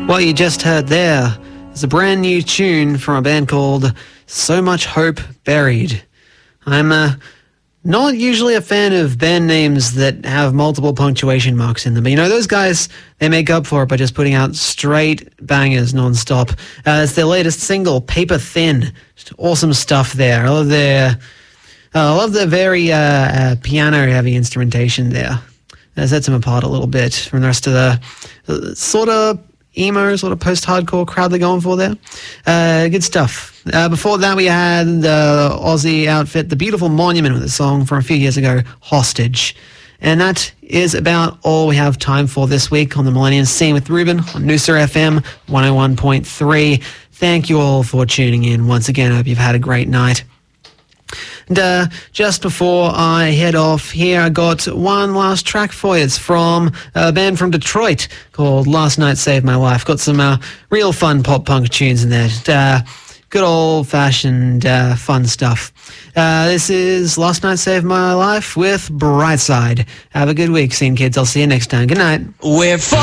What you just heard there is a brand new tune from a band called So Much Hope Buried. I'm not usually a fan of band names that have multiple punctuation marks in them. But, you know, those guys, they make up for it by just putting out straight bangers non-stop. It's their latest single, Paper Thin. Just awesome stuff there. I love their very piano-heavy instrumentation there. That sets them apart a little bit from the rest of the sort of emo, sort of post-hardcore crowd they're going for there. Good stuff. Before that, we had the Aussie outfit, The Beautiful Monument, with a song from a few years ago, Hostage. And that is about all we have time for this week on the Millennium Scene with Ruben on Noosa FM 101.3. Thank you all for tuning in. Once again, I hope you've had a great night. And just before I head off here, I got one last track for you. It's from a band from Detroit called Last Night Saved My Life. Got some real fun pop-punk tunes in there. Just, good old-fashioned fun stuff. This is Last Night Saved My Life with Brightside. Have a good week, Scene Kids. I'll see you next time. Good night. We're